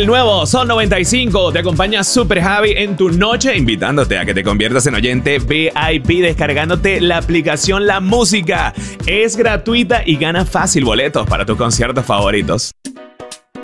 el nuevo Sol 95 te acompaña Super Javi en tu noche, invitándote a que te conviertas en oyente VIP descargándote la aplicación La Música. Es gratuita y gana fácil boletos para tus conciertos favoritos.